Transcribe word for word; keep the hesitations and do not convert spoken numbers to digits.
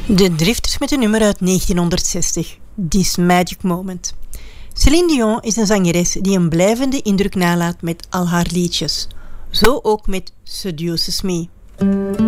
De Drifters met een nummer uit negentienhonderdzestig, This Magic Moment. Céline Dion is een zangeres die een blijvende indruk nalaat met al haar liedjes. Zo ook met Seduces Me.